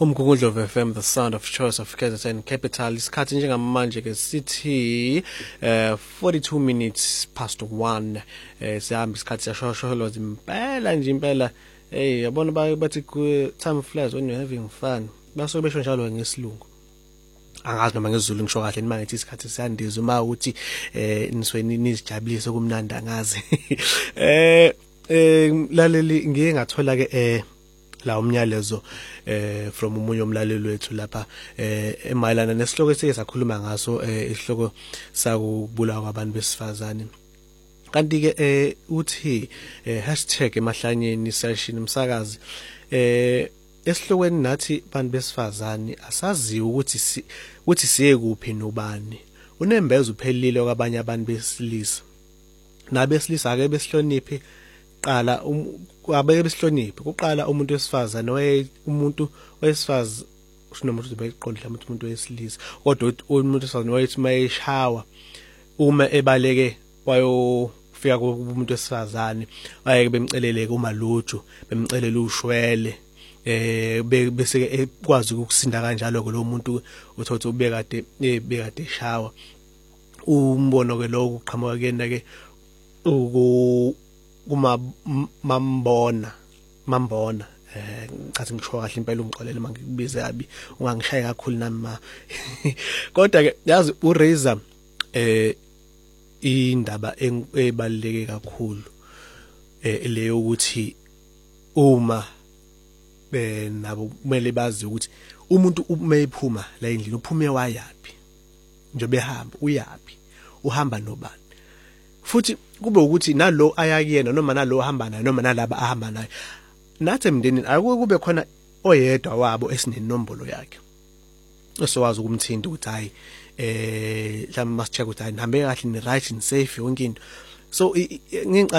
Umgungundlovu FM, the sound of choice of KZN Capital. Isikhathi njengamanje ke sithi 42 minutes past 1. Sihamba isikhathi siyashoshoholoza impela yabona bathi time flies when you're having fun. Baso besho njalo ngesilungu. Angazi noma ngesiZulu ngisho kahle nima ngithi isikhathi siyandiza uma ukuthi nisweni nizijabulise kumnandi angazi. Laleli ngike ngathola ke la umnyalezo from umunye umlaleli wethu lapha emayelana nesihloko esike sakhuluma ngaso isihloko sakubulawa kwabantu besifazane kanti ke uthi #emahlanyeni session umsakazi esihlokweni nathi abantu besifazane asaziwe ukuthi siye kuphi nobani unembeza uphelile kwabanye abantu besilisa nabesilisa ake besihloniphi qala abeke besihloniphi kuqala umuntu wesifazane umuntu wesifazane unomuntu ubeyiqondla umuntu wesilisa kodwa umuntu wesifazane wayethi mayeshawa uma ebaleke wayofika kumuntu wesifazane ayeke bemceleleke umaluju bemcelela ushwele bese ekwazi ukusinda kanjalo ke lo muntu uthotha bekade eshawa umbono ke lo uqhamuka kena ke mambona ngathi ngisho kahle impela ungixolele mangikubize yabi ungangishaye kakhulu nami kodwa ke yazi uRaiser indaba ebaluleke kakhulu leyo ukuthi uma nabo kumele bazi ukuthi umuntu umeyiphuma la endlini uphume wayapi njobe ehamba uyapi uhamba nobani futhi kube ukuthi nalo ayakuyena noma nalo ohamba naye noma nalabo ahamba naye nathi emndenini akube khona oyedwa wabo esinenombolo yakhe osowazi ukumthinta ukuthi hayi mhlawumbe masicheck ukuthi hayi nihambe kahle ni right and safe yonke into so